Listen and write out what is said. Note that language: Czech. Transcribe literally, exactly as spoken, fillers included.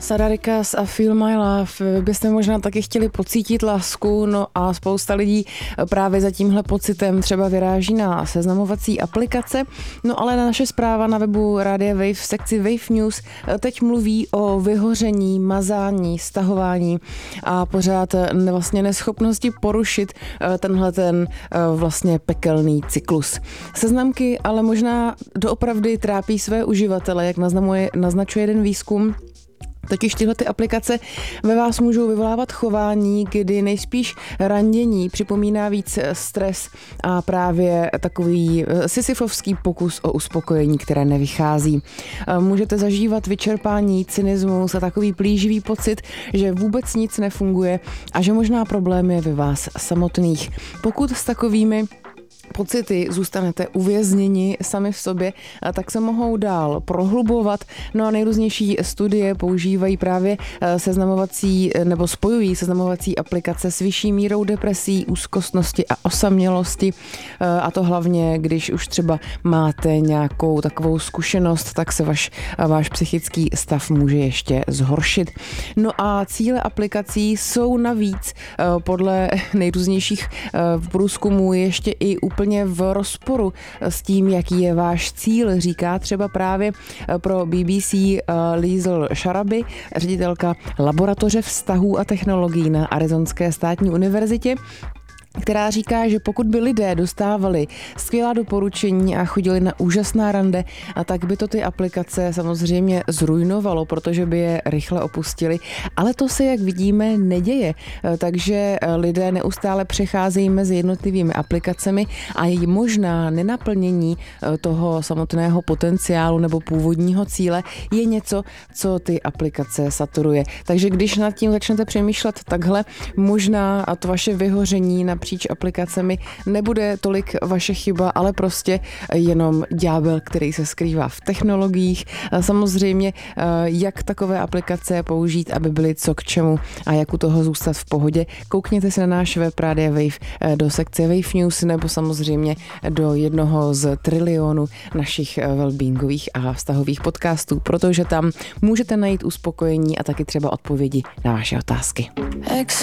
Sada Rikas a Feel My Love. Vy byste možná taky chtěli pocítit lásku, no a spousta lidí právě za tímhle pocitem třeba vyráží na seznamovací aplikace. No ale naše zpráva na webu Rádia Wave v sekci Wave News teď mluví o vyhoření, mazání, stahování a pořád vlastně neschopnosti porušit tenhle ten vlastně pekelný cyklus. Seznamky ale možná doopravdy trápí své uživatele, jak naznamuje, naznačuje jeden výzkum. Totiž tyhle ty aplikace ve vás můžou vyvolávat chování, kdy nejspíš randění připomíná víc stres a právě takový sisyfovský pokus o uspokojení, které nevychází. Můžete zažívat vyčerpání, cynismus a takový plíživý pocit, že vůbec nic nefunguje a že možná problém je ve vás samotných. Pokud s takovými pocity zůstanete uvězněni sami v sobě, tak se mohou dál prohlubovat. No a nejrůznější studie používají právě seznamovací nebo spojují seznamovací aplikace s vyšší mírou depresí, úzkostnosti a osamělosti. A to hlavně, když už třeba máte nějakou takovou zkušenost, tak se vaš, váš psychický stav může ještě zhoršit. No a cíle aplikací jsou navíc podle nejrůznějších průzkumů ještě i úplně úplně v rozporu s tím, jaký je váš cíl, říká třeba právě pro B B C Liesl Sharabi, ředitelka laboratoře vztahů a technologií na Arizonské státní univerzitě, která říká, že pokud by lidé dostávali skvělá doporučení a chodili na úžasná rande, a tak by to ty aplikace samozřejmě zrujnovalo, protože by je rychle opustili. Ale to se, jak vidíme, neděje. Takže lidé neustále přecházejí mezi jednotlivými aplikacemi a její možná nenaplnění toho samotného potenciálu nebo původního cíle je něco, co ty aplikace saturuje. Takže když nad tím začnete přemýšlet takhle, možná to vaše vyhoření na napříč aplikacemi nebude tolik vaše chyba, ale prostě jenom ďábel, který se skrývá v technologiích. Samozřejmě, jak takové aplikace použít, aby byly co k čemu a jak u toho zůstat v pohodě. Koukněte se na náš web Rádia Wave do sekce Wave News nebo samozřejmě do jednoho z trilionu našich wellbeingových a vztahových podcastů, protože tam můžete najít uspokojení a taky třeba odpovědi na vaše otázky.